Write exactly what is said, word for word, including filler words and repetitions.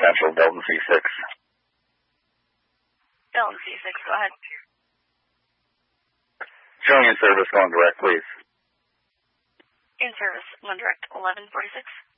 Central, Delta C six. Delta C six, go ahead. Showing in service, going direct, please. In service, one direct, eleven forty-six.